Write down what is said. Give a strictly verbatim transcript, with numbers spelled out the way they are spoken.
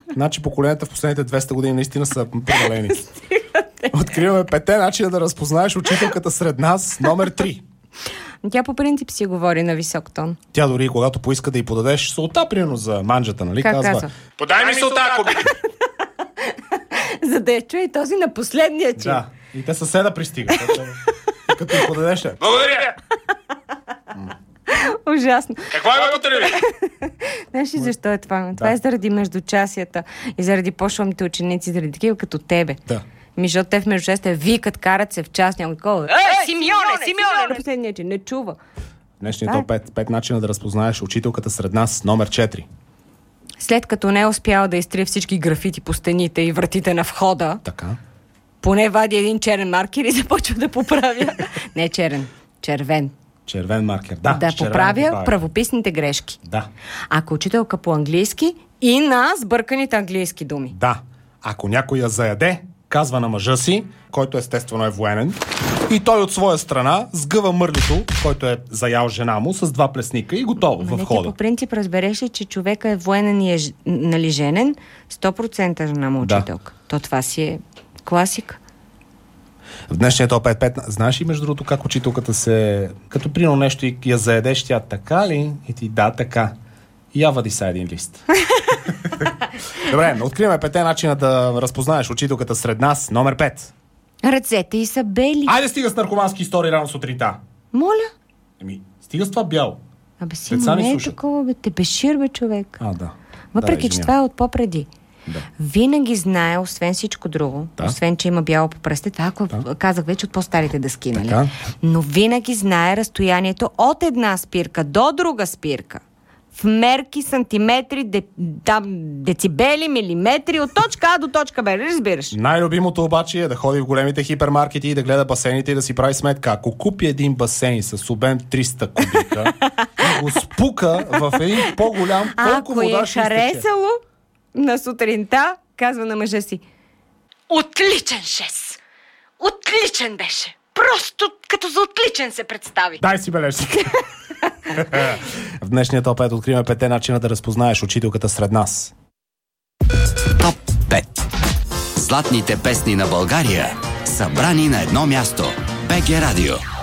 Значи поколенията в последните двеста години наистина са провалени. Откриваме петте начина да разпознаеш учителката сред нас, номер три. Тя по принцип си говори на висок тон. Тя дори когато поиска да й подадеш солта, примерно за манджата, нали? Как казва? казва? Подай ми солта, ако би. За да я чуе и този на последния чин. Да, и те съседа пристига. Като й подадеш. Благодаря! Ужасно. Какво има потреби? Знаеш ли защо е това? Това Да. е заради междучасията и заради по-шумните ученици, заради такива като тебе. Да. Ми, защото те в междучасията викат, карат се в час, някой такова. Е, Симеоне, Симеоне! На последния чин, не чува. Днешният Да. топ пет, пет начина да разпознаеш учителката сред нас, номер четири. След като не е успяла да изтрие всички графити по стените и вратите на входа, Така. поне вади един черен маркер и започва да поправя. Не черен, червен. Червен маркер. Да, Да червен поправя поправя. правописните грешки. Да. Ако учителка по английски и на сбърканите английски думи. Да. Ако някой я заяде, казва на мъжа си, който естествено е военен, и той от своя страна сгъва мърлито, който е заял жена му, с два плесника и готово в Нали, ти хода. по принцип разбереш ли, че човека е военен и е ж- нали, женен, сто процента жена му Да. учителка. То това си е класика. В днешния топ пет, пет, знаеш ли между другото как учителката се... Като прино нещо и я заедеш, тя така ли? И ти да, така. И я вади са един лист. Добре, откриваме петте начина да разпознаеш учителката сред нас, номер пет. Ръцете й са бели. Айде стига с наркомански истории рано сутринта. Моля? Еми, стига с това бяло. Абе си, Деца ни не е слушат. такова, бе. Те бешир, бе, човек. А, да. Въпреки, да, че това е от по-преди. Да. Винаги знае, освен всичко друго, Да. освен, че има бяло по пръстите, ако Да. казах вече от по-старите дъски, нали? Така. Но винаги знае разстоянието от една спирка до друга спирка. В мерки, сантиметри, де, там, децибели, милиметри, от точка А до точка Б, разбираш? Най-любимото обаче е да ходи в големите хипермаркети и да гледа басейните и да си прави сметка. Ако купи един басейн с обем триста кубика и го спука в един по-голям, колко Ако вода е ще изтече? харесало на сутринта, казва на мъжа си: отличен шест! Отличен беше! Просто като за отличен се представи. Дай си бележки. В днешния топ пет откриваме петте начина да разпознаеш учителката сред нас. Топ пет. Златните песни на България, събрани на едно място. БГ Радио.